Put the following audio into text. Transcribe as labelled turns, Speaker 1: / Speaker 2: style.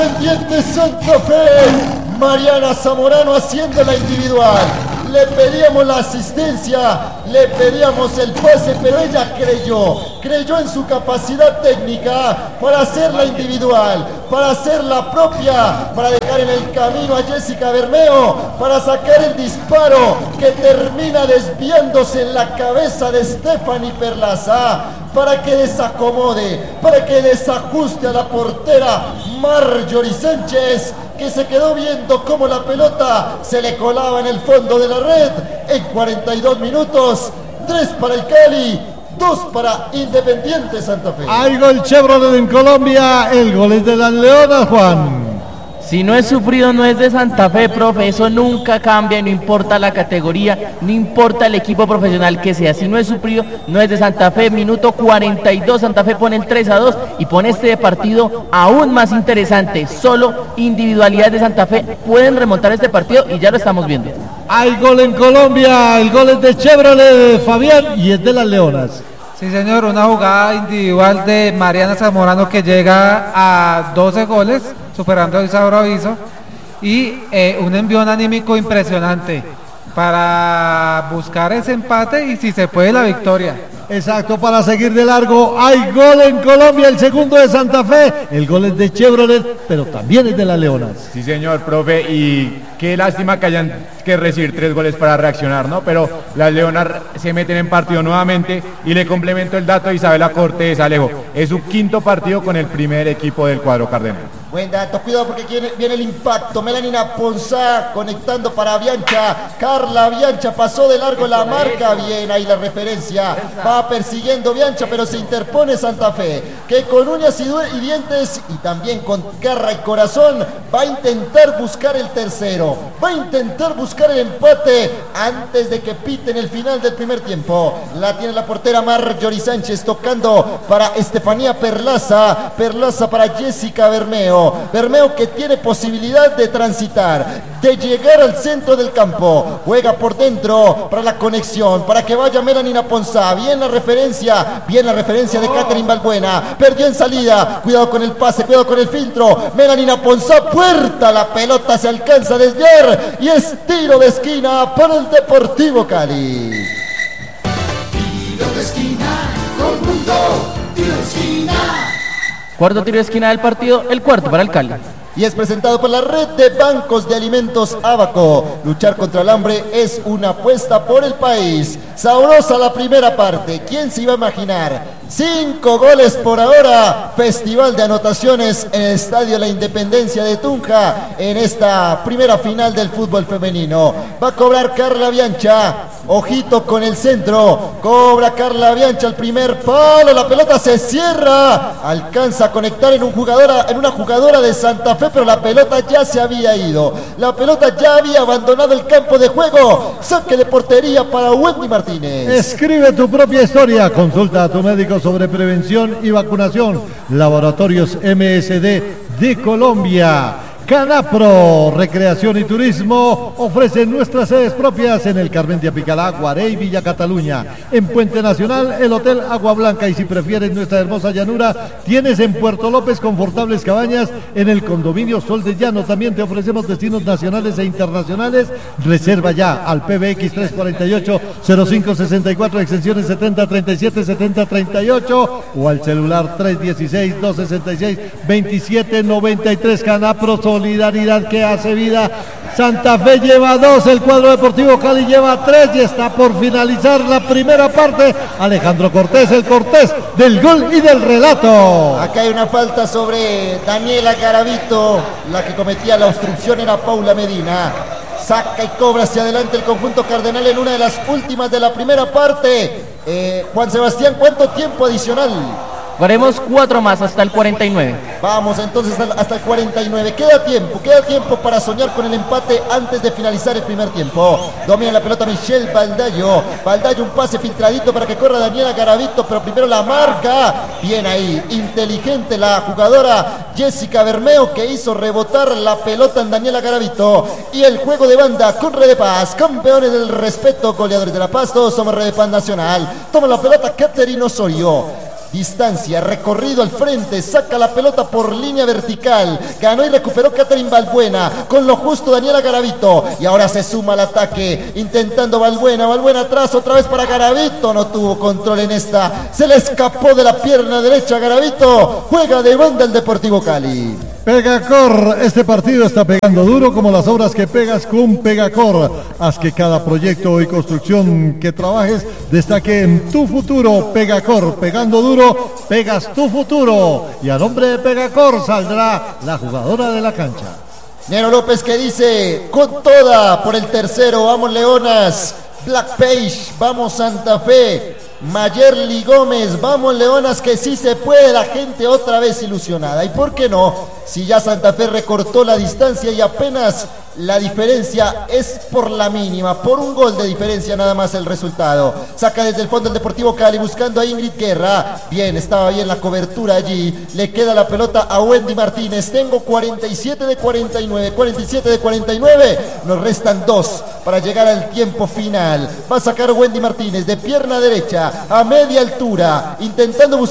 Speaker 1: Independiente Santa Fe, Mariana Zamorano haciendo la individual. Le pedíamos la asistencia, le pedíamos el pase, pero ella creyó en su capacidad técnica para hacer la individual, para hacer la propia, para dejar en el camino a Jessica Bermeo, para sacar el disparo que termina desviándose en la cabeza de Stephanie Perlaza, para que desacomode, para que desajuste a la portera Marjorie Sánchez, que se quedó viendo cómo la pelota se le colaba en el fondo de la red. En 42 minutos, 3 para el Cali, 2 para Independiente Santa Fe.
Speaker 2: Hay gol Chevrolet en Colombia, el gol es de las Leonas, Juan.
Speaker 3: Si no es sufrido, no es de Santa Fe, profe. Eso nunca cambia, no importa la categoría, no importa el equipo profesional que sea. Si no es sufrido, no es de Santa Fe. Minuto 42, Santa Fe pone el 3-2 y pone este partido aún más interesante. Solo individualidades de Santa Fe pueden remontar este partido y ya lo estamos viendo.
Speaker 2: Hay gol en Colombia, el gol es de Chevrolet, Fabián, y es de las Leonas.
Speaker 4: Sí, señor, una jugada individual de Mariana Zamorano que llega a 12 goles, superando a Isauro Aviso, y un envión anímico impresionante para buscar ese empate y, si se puede, la victoria.
Speaker 2: Exacto, para seguir de largo. Hay gol en Colombia, el segundo de Santa Fe. El gol es de Chevrolet, pero también es de las Leonas.
Speaker 5: Sí, señor, profe, y qué lástima que hayan que recibir 3 goles para reaccionar, ¿no? Pero las Leonas se meten en partido nuevamente, y le complemento el dato a Isabela Cortés, Alejo. Es su 5º partido con el primer equipo del cuadro cardenal.
Speaker 1: Buen dato, cuidado porque viene el impacto. Melanina Ponzá conectando para Biancha. Carla Biancha pasó de largo la marca. Bien, ahí la referencia. Va persiguiendo Biancha, pero se interpone Santa Fe, que con uñas y dientes y también con garra y corazón va a intentar buscar el tercero. Va a intentar buscar el empate antes de que piten el final del primer tiempo. La tiene la portera Marjorie Sánchez tocando para Estefanía Perlaza. Perlaza para Jessica Bermeo. Bermeo, que tiene posibilidad de transitar, de llegar al centro del campo. Juega por dentro para la conexión, para que vaya Melanina Ponzá. Bien la referencia de Catherine Balbuena. Perdió en salida. Cuidado con el pase, cuidado con el filtro. Melanina Ponzá, puerta. La pelota se alcanza a desviar y es tiro de esquina para el Deportivo Cali.
Speaker 6: Tiro de esquina, todo el mundo, tiro de esquina.
Speaker 3: Cuarto tiro de esquina del partido, el cuarto para el Cali.
Speaker 1: Y es presentado por la red de bancos de alimentos Abaco. Luchar contra el hambre es una apuesta por el país. Sabrosa la primera parte. ¿Quién se iba a imaginar? 5 goles por ahora. Festival de anotaciones en el Estadio La Independencia de Tunja en esta primera final del fútbol femenino. Va a cobrar Carla Biancha. Ojito con el centro. Cobra Carla Biancha el primer palo. La pelota se cierra. Alcanza a conectar en una jugadora de Santa Fe, pero la pelota ya se había ido. La pelota ya había abandonado el campo de juego. Saque de portería para Wendy Martínez.
Speaker 2: Escribe tu propia historia. Consulta a tu médico sobre prevención y vacunación. Laboratorios MSD de Colombia. Canapro, Recreación y Turismo, ofrece nuestras sedes propias en el Carmen de Apicalá, Guarey, Villa Cataluña. En Puente Nacional, el Hotel Agua Blanca, y si prefieres nuestra hermosa llanura, tienes en Puerto López confortables cabañas en el condominio Sol de Llano. También te ofrecemos destinos nacionales e internacionales. Reserva ya al PBX 348-0564, extensiones 7037, 7038, o al celular 316-266-2793. Canapro, solidaridad que hace vida. Santa Fe lleva 2, el cuadro Deportivo Cali lleva 3 y está por finalizar la primera parte. Alejandro Cortés, el Cortés del gol y del relato.
Speaker 1: Acá hay una falta sobre Daniela Garavito. La que cometía la obstrucción era Paula Medina. Saca y cobra hacia adelante el conjunto cardenal en una de las últimas de la primera parte. Juan Sebastián, ¿cuánto tiempo adicional?
Speaker 3: Haremos 4 más hasta el 49.
Speaker 1: Vamos entonces hasta el 49. Queda tiempo para soñar con el empate antes de finalizar el primer tiempo. Domina la pelota Michelle Baldayo. Baldayo, un pase filtradito para que corra Daniela Garavito, pero primero la marca. Bien ahí, inteligente la jugadora Jessica Bermeo, que hizo rebotar la pelota en Daniela Garavito. Y el juego de banda con Red de Paz, campeones del respeto, goleadores de La Paz. Todos somos Red de Paz Nacional. Toma la pelota Caterina Osorio. Distancia, recorrido al frente, saca la pelota por línea vertical. Ganó y recuperó Catherine Balbuena. Con lo justo Daniela Garavito. Y ahora se suma al ataque, intentando Balbuena atrás, otra vez para Garavito. No tuvo control en esta. Se le escapó de la pierna derecha a Garavito. Juega de banda el Deportivo Cali.
Speaker 2: Pegacor, este partido está pegando duro como las obras que pegas con Pegacor. Haz que cada proyecto y construcción que trabajes destaque en tu futuro. Pegacor, pegando duro, pegas tu futuro. Y a nombre de Pegacor saldrá la jugadora de la cancha.
Speaker 1: Nero López que dice, con toda por el tercero, vamos Leonas. Black Page, vamos Santa Fe. Mayerly Gómez, vamos Leonas que sí se puede, la gente otra vez ilusionada. ¿Y por qué no? Si ya Santa Fe recortó la distancia y apenas la diferencia es por la mínima, por un gol de diferencia nada más el resultado. Saca desde el fondo el Deportivo Cali buscando a Ingrid Guerra. Bien, estaba bien la cobertura allí. Le queda la pelota a Wendy Martínez. Tengo 47 de 49, 47 de 49. Nos restan 2 para llegar al tiempo final. Va a sacar Wendy Martínez de pierna derecha a media altura, intentando buscar